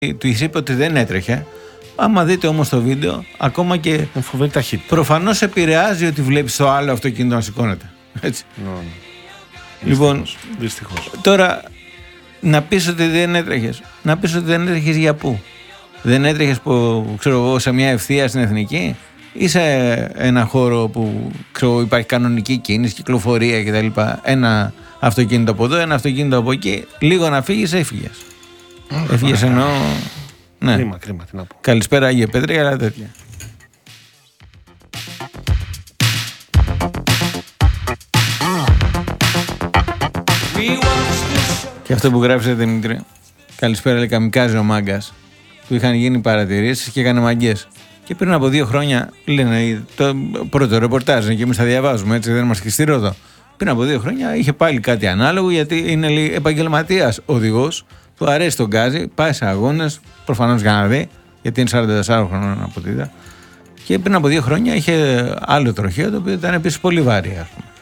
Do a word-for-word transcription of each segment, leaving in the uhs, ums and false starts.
του είπε ότι δεν έτρεχε. Άμα δείτε όμως το βίντεο, ακόμα και φοβερή ταχύτητα. Προφανώς επηρεάζει ότι βλέπεις το άλλο αυτοκίνητο να σηκώνεται. Έτσι. No. Λοιπόν, δυστυχώς. Τώρα να πεις ότι δεν έτρεχες. Να πεις ότι δεν έτρεχες για πού? Δεν έτρεχες που, ξέρω εγώ, σε μια ευθεία στην Εθνική ή σε ένα χώρο που ξέρω, υπάρχει κανονική κίνηση, κυκλοφορία κτλ. Ένα αυτοκίνητο από εδώ, ένα αυτοκίνητο από εκεί. Λίγο να φύγεις, έφυγες. Mm, έφυγες εννοώ. Ναι. Κρίμα, κρίμα, τι να πω. Καλησπέρα Άγιε Πέτρη, αλλά τέτοια. Και αυτό που γράψετε, Δημήτρη. Καλησπέρα, λέει, καμικάζει ο μάγκας. Του είχαν γίνει παρατηρήσεις και έκανε μαγκές. Και πριν από δύο χρόνια, λένε, το πρώτο ρεπορτάζ, και εμείς τα διαβάζουμε, έτσι, δεν είμαστε στη Ρόδο. Πριν από δύο χρόνια είχε πάλι κάτι ανάλογο, γιατί είναι επαγγελματίας οδηγός, του αρέσει τον γκάζι, πάει σε αγώνες, προφανώς για να δει, γιατί είναι σαράντα τεσσάρων χρονών από ό,τι είδα. Και πριν από δύο χρόνια είχε άλλο τροχαίο, το οποίο ήταν επίσης πολύ βάρη, ας πούμε.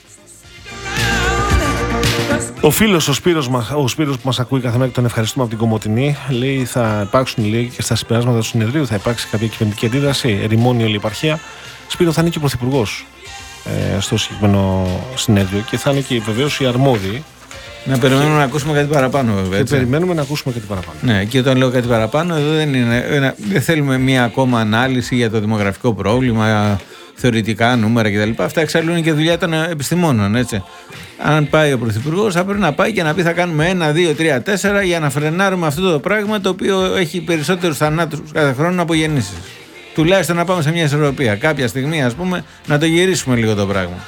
Ο φίλος ο Σπύρος, ο Σπύρος που μας ακούει κάθε μέρα και τον ευχαριστούμε από την Κομοτηνή, λέει θα υπάρξουν, λέει, και στα συμπεράσματα του συνεδρίου θα υπάρξει κάποια κυβερνητική αντίδραση, ερημώνει όλη η επαρχία. Σπύρο, θα είναι και ο Πρωθυπουργός ε, στο συγκεκριμένο συνέδριο και θα είναι και βεβαίως οι αρμόδιοι. Να περιμένουμε και... να ακούσουμε κάτι παραπάνω, βέβαια. Και περιμένουμε να ακούσουμε κάτι παραπάνω. Ναι, και όταν λέω κάτι παραπάνω, εδώ δεν, είναι, δεν θέλουμε μία ακόμα ανάλυση για το δημογραφικό πρόβλημα, θεωρητικά νούμερα κτλ. Αυτά εξάλλου είναι και δουλειά των επιστημόνων, έτσι. Αν πάει ο Πρωθυπουργός, θα πρέπει να πάει και να πει θα κάνουμε ένα, δύο, τρία, τέσσερα για να φρενάρουμε αυτό το πράγμα το οποίο έχει περισσότερους θανάτους κάθε χρόνο από γεννήσεις. Τουλάχιστον να πάμε σε μια ισορροπία. Κάποια στιγμή, ας πούμε, να το γυρίσουμε λίγο το πράγμα.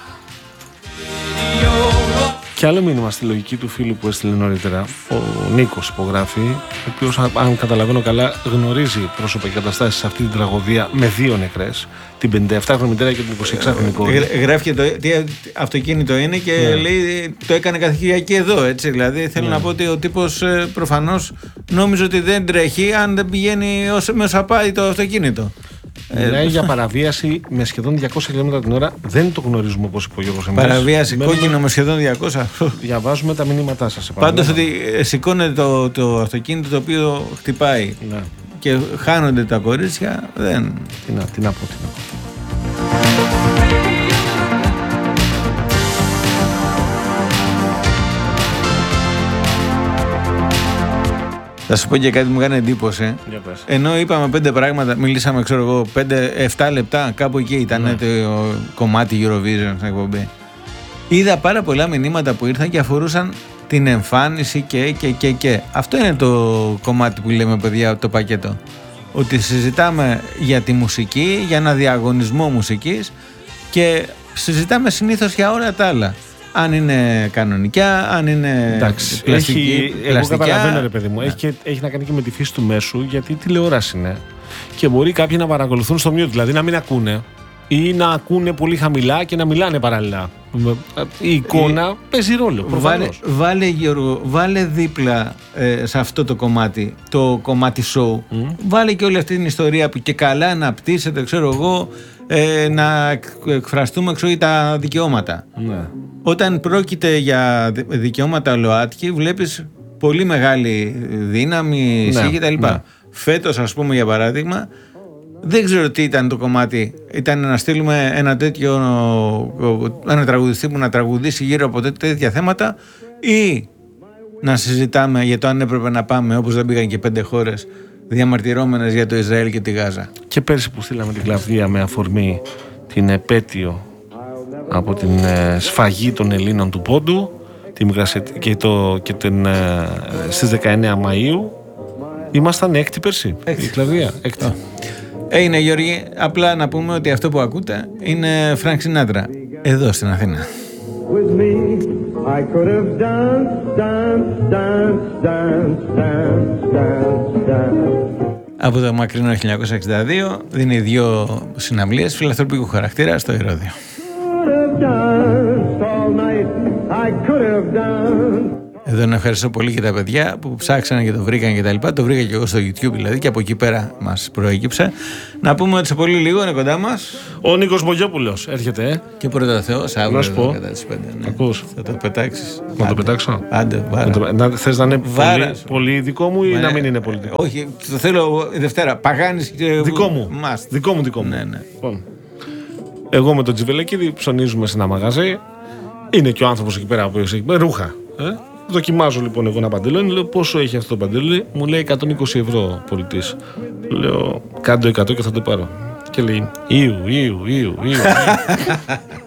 Και άλλο μήνυμα στη λογική του φίλου που έστειλε νωρίτερα, ο Νίκος υπογράφει, ο οποίος, αν καταλαβαίνω καλά, γνωρίζει πρόσωπα και καταστάσεις σε αυτή την τραγωδία με δύο νεκρές, την πενήντα επτάχρονη μητέρα και την εικοσιεξάχρονη κόρη. Γράφει και το τι αυτοκίνητο είναι και ναι. λέει το έκανε κάθε Κυριακή εδώ, έτσι. Δηλαδή θέλω ναι. να πω ότι ο τύπος προφανώς νόμιζε ότι δεν τρέχει αν δεν πηγαίνει όσο μέσα πάει το αυτοκίνητο. Μιλάει για παραβίαση με σχεδόν διακόσια χιλιόμετρα την ώρα. Δεν το γνωρίζουμε όπως είπε ο Γιώργος εμείς. Παραβίαση Μένουμε... κόκκινο με σχεδόν διακόσια. Διαβάζουμε τα μηνύματά σας. Πάντως ότι σηκώνεται το, το αυτοκίνητο το οποίο χτυπάει ναι. και χάνονται τα κορίτσια. Δεν. Τι να, τι να πω, τι να πω. Θα σου πω και κάτι που μου κάνει εντύπωση. Ενώ είπαμε πέντε πράγματα, μιλήσαμε, ξέρω εγώ, πέντε εφτά λεπτά, κάπου εκεί ήταν ναι. το κομμάτι Eurovision στην εκπομπή. Είδα πάρα πολλά μηνύματα που ήρθαν και αφορούσαν την εμφάνιση και, και, και, και. Αυτό είναι το κομμάτι που λέμε, παιδιά, το πακέτο. Ότι συζητάμε για τη μουσική, για ένα διαγωνισμό μουσικής και συζητάμε συνήθως για όλα τα άλλα. Αν είναι κανονικά, αν είναι εντάξει, πλαστική. Έχει, εγώ καταλαβαίνω, ρε παιδί μου, ναι. έχει, και, έχει να κάνει και με τη φύση του μέσου, γιατί τηλεόραση είναι. Και μπορεί κάποιοι να παρακολουθούν στο mute, δηλαδή να μην ακούνε ή να ακούνε πολύ χαμηλά και να μιλάνε παράλληλα. Η εικόνα η... παίζει ρόλο. Βάλε, βάλε, Γιώργο, βάλε δίπλα ε, σε αυτό το κομμάτι, το κομμάτι show. Mm. Βάλε και όλη αυτή την ιστορία που και καλά αναπτύσσεται, ξέρω εγώ, ε, να εκφραστούμε ξέρω, τα δικαιώματα. Ναι. Όταν πρόκειται για δικαιώματα ΛΟΑΤΚΙ, βλέπεις πολύ μεγάλη δύναμη, ισχύ ναι, κτλ. Ναι. Φέτος, ας πούμε, για παράδειγμα, δεν ξέρω τι ήταν το κομμάτι. Ήταν να στείλουμε ένα τέτοιο, ένα τραγουδιστή που να τραγουδήσει γύρω από τέτοια θέματα ή να συζητάμε για το αν έπρεπε να πάμε, όπως δεν πήγαν και πέντε χώρες διαμαρτυρόμενες για το Ισραήλ και τη Γάζα. Και πέρσι που στείλαμε την κλαυδία με αφορμή την επέτειο από την ε, σφαγή των Ελλήνων του Πόντου και, το, και την, ε, στις δεκαεννέα Μαΐου ήμασταν έκτη πέρσι. Έκτη. Η κλαυδία, έκτη. Έγινε, Γιώργη, απλά να πούμε ότι αυτό που ακούτε είναι Φρανκ Σινάτρα, εδώ στην Αθήνα. Από το μακρινό χίλια εννιακόσια εξήντα δύο δίνει δύο συναυλίες φιλανθρωπικού χαρακτήρα στο Ηρώδειο. Εδώ να ευχαριστώ πολύ και τα παιδιά που ψάξανε και το βρήκαν και τα λοιπά. Το βρήκα και εγώ στο YouTube δηλαδή και από εκεί πέρα μας προέκυψε. Να πούμε ότι σε πολύ λίγο είναι κοντά μας ο Νίκος Μπογιόπουλος έρχεται. Ε? Και πρώτα Θεός αύριο εδώ κατά τις πέντε. Ναι. Ακούς. Θα το πετάξεις. Να το πετάξω. Άντε, βάρα. Το... Να, θες να είναι πολύ, πολύ δικό μου ή Μα, να μην είναι πολύ δικό? Όχι, το θέλω Δευτέρα. Παγάνης και δικό μου. Must. Δικό μου, δικό μου. Ναι, ναι. Λοιπόν, εγώ με τον Τζιβελεκίδη ψωνίζουμε σε ένα μαγαζί. Είναι και ο άνθρωπος εκεί πέρα που έχει ρούχα. Ε? Δοκιμάζω λοιπόν εγώ ένα παντελόνι, λέω πόσο έχει αυτό το παντελόνι, μου λέει εκατόν είκοσι ευρώ πολιτής. Λέω κάντο εκατό και θα το πάρω. Και λέει Ιου, Ιου, Ιου, Ιου.